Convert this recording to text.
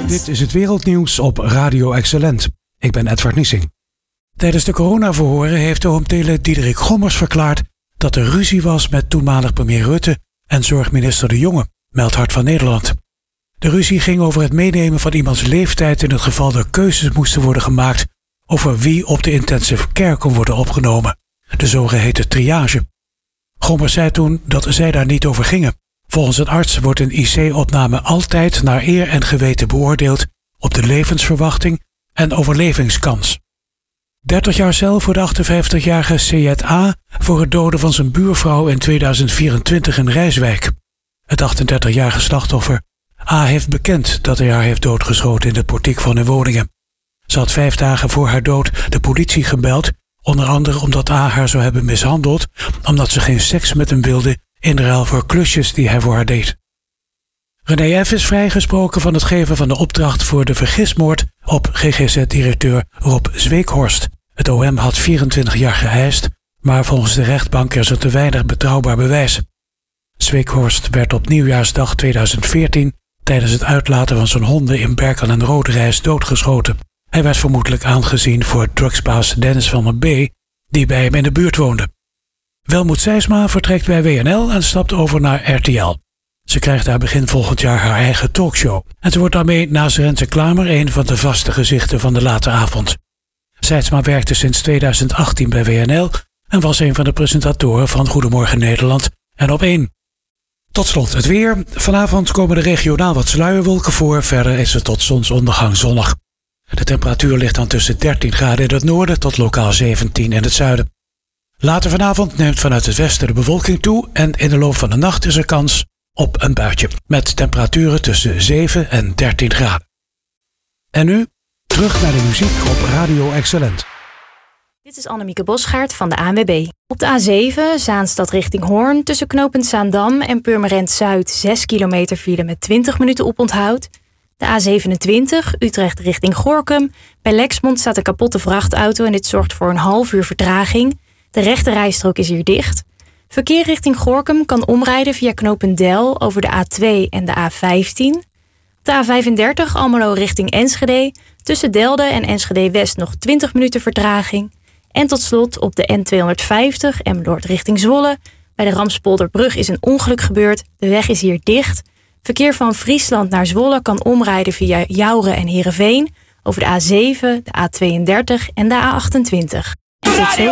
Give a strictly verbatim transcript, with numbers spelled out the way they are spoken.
Dit is het wereldnieuws op Radio Excellent. Ik ben Edward Niesing. Tijdens de coronaverhoren heeft de oom-tele Diederik Gommers verklaard dat er ruzie was met toenmalig premier Rutte en zorgminister De Jonge, meldt Hart van Nederland. De ruzie ging over het meenemen van iemands leeftijd in het geval er keuzes moesten worden gemaakt over wie op de intensive care kon worden opgenomen, de zogeheten triage. Gommers zei toen dat zij daar niet over gingen. Volgens een arts wordt een I C-opname altijd naar eer en geweten beoordeeld op de levensverwachting en overlevingskans. dertig jaar cel voor de achtenvijftigjarige Seyed A. voor het doden van zijn buurvrouw in tweeduizend vierentwintig in Rijswijk. Het achtendertigjarige slachtoffer A. heeft bekend dat hij haar heeft doodgeschoten in de portiek van hun woningen. Ze had vijf dagen voor haar dood de politie gebeld, onder andere omdat A. haar zou hebben mishandeld, omdat ze geen seks met hem wilde in ruil voor klusjes die hij voor haar deed. René F. is vrijgesproken van het geven van de opdracht voor de vergismoord op G G Z-directeur Rob Zweekhorst. Het O M had vierentwintig jaar geëist, maar volgens de rechtbank is er te weinig betrouwbaar bewijs. Zweekhorst werd op nieuwjaarsdag tweeduizend veertien tijdens het uitlaten van zijn honden in Berkel en Roderijs doodgeschoten. Hij werd vermoedelijk aangezien voor drugsbaas Dennis van der B., die bij hem in de buurt woonde. Welmoed Sijsma vertrekt bij W N L en stapt over naar R T L. Ze krijgt daar begin volgend jaar haar eigen talkshow. En ze wordt daarmee naast Rente Klamer een van de vaste gezichten van de late avond. Sijsma werkte sinds tweeduizend achttien bij W N L en was een van de presentatoren van Goedemorgen Nederland en Op één. Tot slot het weer. Vanavond komen er regionaal wat sluierwolken voor. Verder is het tot zonsondergang zonnig. De temperatuur ligt dan tussen dertien graden in het noorden tot lokaal zeventien in het zuiden. Later vanavond neemt vanuit het westen de bewolking toe en in de loop van de nacht is er kans op een buitje. Met temperaturen tussen zeven en dertien graden. En nu terug naar de muziek op Radio Excellent. Dit is Annemieke Bosgaard van de A N W B. Op de A zeven, Zaanstad richting Hoorn, tussen knooppunt Zaandam en Purmerend Zuid zes kilometer file met twintig minuten oponthoud. De A zevenentwintig, Utrecht richting Gorinchem. Bij Lexmond staat een kapotte vrachtauto en dit zorgt voor een half uur vertraging. De rechte rijstrook is hier dicht. Verkeer richting Gorinchem kan omrijden via knooppunt Del over de A twee en de A vijftien. Op de A vijfendertig, Almelo richting Enschede. Tussen Delden en Enschede West nog twintig minuten vertraging. En tot slot op de N tweehonderdvijftig, Emmeloord richting Zwolle. Bij de Ramspolderbrug is een ongeluk gebeurd. De weg is hier dicht. Verkeer van Friesland naar Zwolle kan omrijden via Jouren en Heerenveen over de A zeven, de A tweeëndertig en de A achtentwintig. En tot zo.